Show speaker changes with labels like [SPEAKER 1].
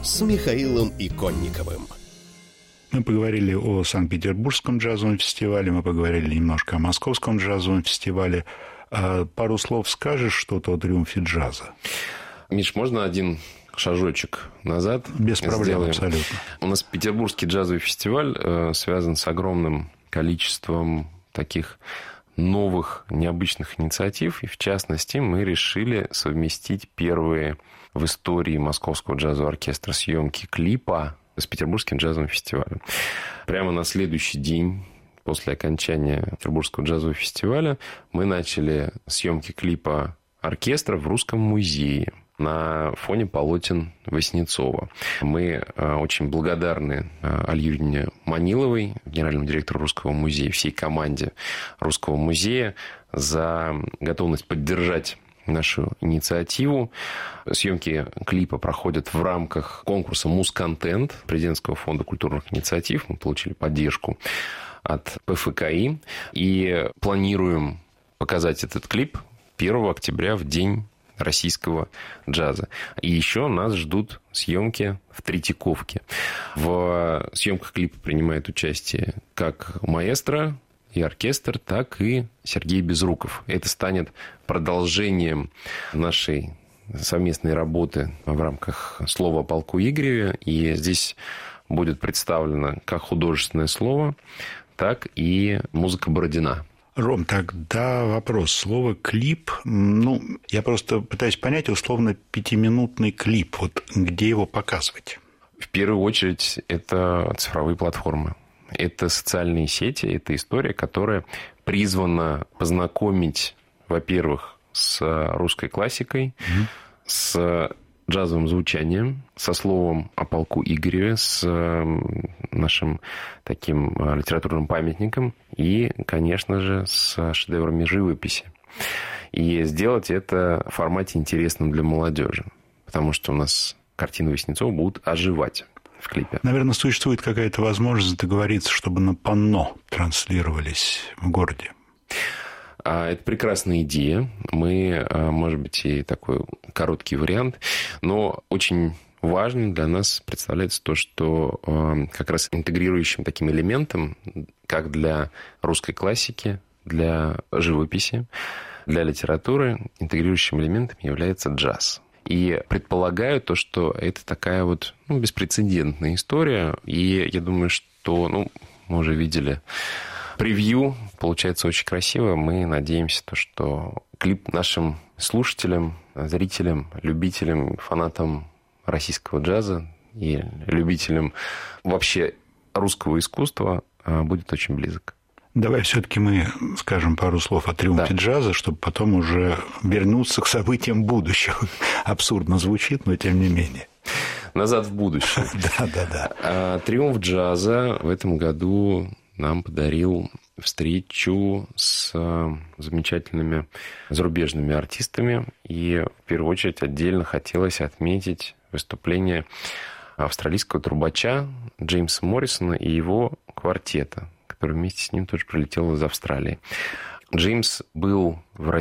[SPEAKER 1] с Михаилом Иконниковым.
[SPEAKER 2] Мы поговорили о Санкт-Петербургском джазовом фестивале, мы поговорили немножко о Московском джазовом фестивале. Пару слов скажешь что-то о «Триумфе джаза»?
[SPEAKER 3] Миш, можно один шажочек назад?
[SPEAKER 2] Без проблем,
[SPEAKER 3] сделаем?
[SPEAKER 2] Абсолютно.
[SPEAKER 3] У нас Петербургский джазовый фестиваль связан с огромным количеством таких новых, необычных инициатив. И, в частности, мы решили совместить первые в истории Московского джазового оркестра съемки клипа с Петербургским джазовым фестивалем. Прямо на следующий день после окончания Петербургского джазового фестиваля мы начали съемки клипа оркестра в Русском музее на фоне полотен Васнецова. Мы очень благодарны Алье Юрьевне Маниловой, генеральному директору Русского музея, всей команде Русского музея за готовность поддержать нашу инициативу. Съемки клипа проходят в рамках конкурса «Музконтент» Президентского фонда культурных инициатив. Мы получили поддержку от ПФКИ и планируем показать этот клип 1 октября в День российского джаза. И еще нас ждут съемки в Третьяковке. В съемках клипа принимает участие как маэстро и оркестр, так и Сергей Безруков. Это станет продолжением нашей совместной работы в рамках «Слова о полку Игореве». И здесь будет представлено как художественное слово, так и музыка Бородина.
[SPEAKER 2] Ром, тогда вопрос. Слово «клип». Я просто пытаюсь понять, условно, 5-минутный клип. Вот где его показывать?
[SPEAKER 3] В первую очередь, это цифровые платформы. Это социальные сети, это история, которая призвана познакомить, во-первых, с русской классикой, с джазовым звучанием, со словом о полку Игореве, с нашим таким литературным памятником и, конечно же, с шедеврами живописи. И сделать это в формате интересном для молодежи, потому что у нас картины Васнецова будут оживать в клипе.
[SPEAKER 2] Наверное, существует какая-то возможность договориться, чтобы на панно транслировались в городе.
[SPEAKER 3] Это прекрасная идея. Мы, может быть, и такой короткий вариант, но очень важным для нас представляется то, что как раз интегрирующим таким элементом, как для русской классики, для живописи, для литературы, интегрирующим элементом является джаз. И предполагаю то, что это такая вот беспрецедентная история. И я думаю, что мы уже видели превью, получается очень красиво. Мы надеемся, что клип нашим слушателям, зрителям, любителям, фанатам российского джаза и любителям вообще русского искусства будет очень близок.
[SPEAKER 2] Давай все-таки мы скажем пару слов о «Триумфе джаза», чтобы потом уже вернуться к событиям будущего. Абсурдно звучит, но тем не менее.
[SPEAKER 3] Назад в будущее.
[SPEAKER 2] Да.
[SPEAKER 3] «Триумф джаза» в этом году нам подарил встречу с замечательными зарубежными артистами. И в первую очередь отдельно хотелось отметить выступление австралийского трубача Джеймса Моррисона и его квартета, который вместе с ним тоже прилетел из Австралии. Джеймс был в